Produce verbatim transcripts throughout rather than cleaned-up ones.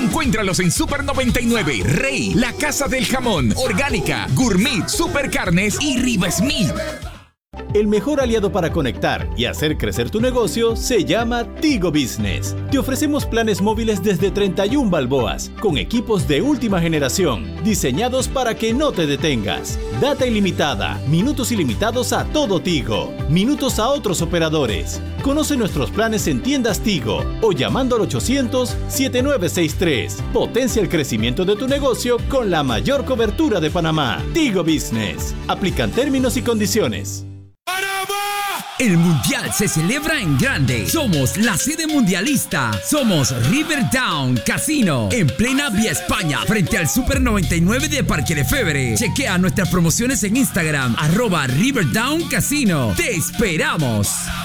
Encuéntralos en Super noventa y nueve, Rey, La Casa del Jamón, Orgánica, Gourmet, Super Carnes y Riva Smith. El mejor aliado para conectar y hacer crecer tu negocio se llama Tigo Business. Te ofrecemos planes móviles desde treinta y una balboas, con equipos de última generación, diseñados para que no te detengas. Data ilimitada, minutos ilimitados a todo Tigo, minutos a otros operadores. Conoce nuestros planes en tiendas Tigo o llamando al ochocientos, setenta y nueve sesenta y tres. Potencia el crecimiento de tu negocio con la mayor cobertura de Panamá. Tigo Business. Aplican términos y condiciones. El Mundial se celebra en grande. Somos la sede mundialista. Somos Riverdown Casino, en plena Vía España, frente al Super noventa y nueve de Parque Lefebvre. Chequea nuestras promociones en Instagram, arroba Riverdown Casino. ¡Te esperamos!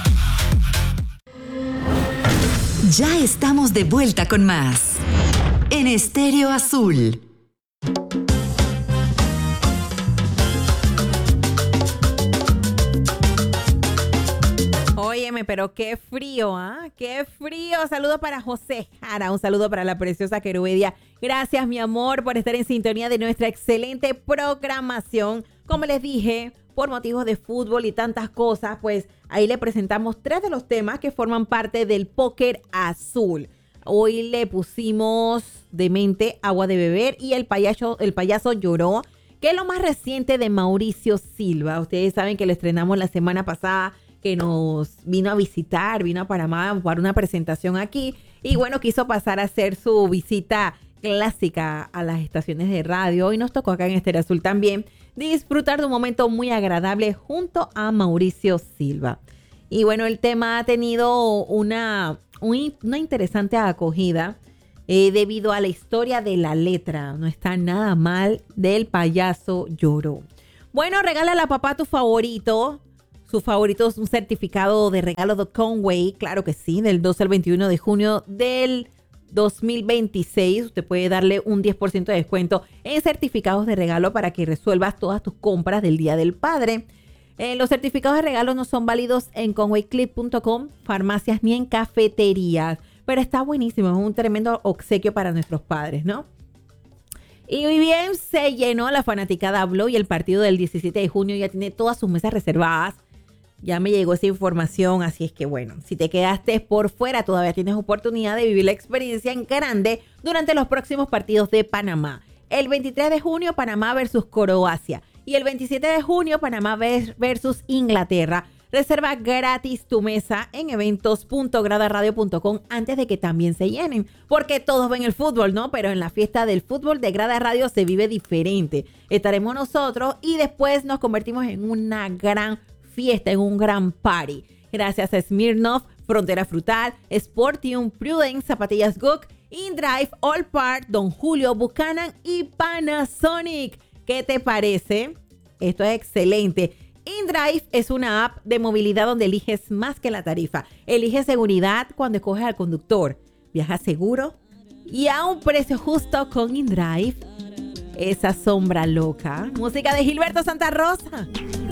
Ya estamos de vuelta con más en Estéreo Azul. Óyeme, pero qué frío, ¿ah? ¿eh? Qué frío. Saludos para José Jara, un saludo para la preciosa Querubedia. Gracias, mi amor, por estar en sintonía de nuestra excelente programación. Como les dije, por motivos de fútbol y tantas cosas, pues ahí le presentamos tres de los temas que forman parte del Póker Azul. Hoy le pusimos Demente, Agua de Beber y El payaso, el payaso lloró, que es lo más reciente de Mauricio Silva. Ustedes saben que lo estrenamos la semana pasada, que nos vino a visitar, vino a Panamá para una presentación aquí y bueno, quiso pasar a hacer su visita clásica a las estaciones de radio y nos tocó acá en Estéreo Azul también disfrutar de un momento muy agradable junto a Mauricio Silva. Y bueno, el tema ha tenido una, una interesante acogida eh, debido a la historia de la letra. No está nada mal, del payaso lloró. Bueno, regálale a papá tu favorito. Su favorito es un certificado de regalo de Conway, claro que sí, del doce al veintiuno de junio del dos mil veintiséis. Usted puede darle un diez por ciento de descuento en certificados de regalo para que resuelvas todas tus compras del Día del Padre. Eh, los certificados de regalo no son válidos en conway clip punto com, farmacias ni en cafeterías, pero está buenísimo, es un tremendo obsequio para nuestros padres, ¿no? Y muy bien, se llenó la fanaticada habló y el partido del diecisiete de junio ya tiene todas sus mesas reservadas. Ya me llegó esa información, así es que bueno, si te quedaste por fuera, todavía tienes oportunidad de vivir la experiencia en grande durante los próximos partidos de Panamá. El veintitrés de junio, Panamá versus Croacia. Y el veintisiete de junio, Panamá versus Inglaterra. Reserva gratis tu mesa en eventos punto grada radio punto com antes de que también se llenen. Porque todos ven el fútbol, ¿no? Pero en la fiesta del fútbol de Grada Radio se vive diferente. Estaremos nosotros y después nos convertimos en una gran fiesta, en un gran party. Gracias a Smirnoff, Frontera Frutal, Sportium, Prudence, Zapatillas Gook, InDrive, All Part, Don Julio, Buchanan y Panasonic. ¿Qué te parece? Esto es excelente. InDrive es una app de movilidad donde eliges más que la tarifa. Elige seguridad cuando escoges al conductor. Viaja seguro y a un precio justo con InDrive. Esa sombra loca. Música de Gilberto Santa Rosa.